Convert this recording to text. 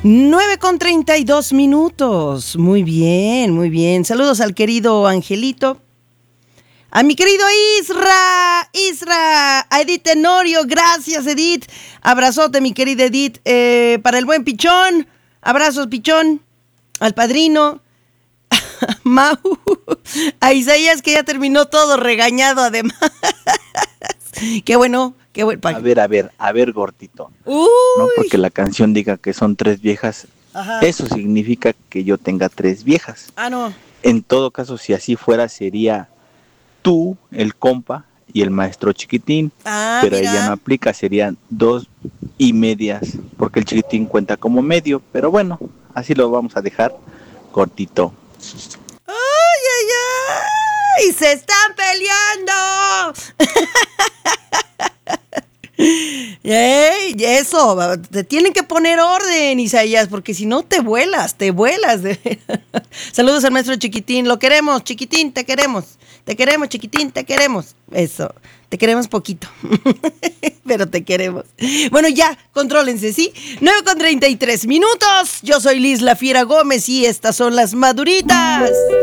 9:32. Muy bien, muy bien. Saludos al querido Angelito. A mi querido Isra, a Edith Tenorio, gracias Edith. Abrazote mi querida Edith. Para el buen Pichón, abrazos Pichón. Al padrino, Mau, a Isaías que ya terminó todo regañado además. Qué bueno, qué bueno. A ver, gordito. Uy. No porque la canción diga que son 3 viejas, Ajá. eso significa que yo tenga 3 viejas. Ah, no. En todo caso, si así fuera, sería tú, el compa y el maestro Chiquitín. Pero mira. ella no aplica, serían 2 y medias, porque el Chiquitín cuenta como medio. Pero bueno, así lo vamos a dejar cortito. ¡Ay! ¡Se están peleando! Eso, te tienen que poner orden, Isaías, porque si no te vuelas. Saludos al maestro Chiquitín, lo queremos, Chiquitín, te queremos, Chiquitín, te queremos. Eso, te queremos poquito, pero te queremos. Bueno, ya, contrólense, ¿sí? 9:33. Yo soy Liz La Fiera Gómez y estas son las Maduritas.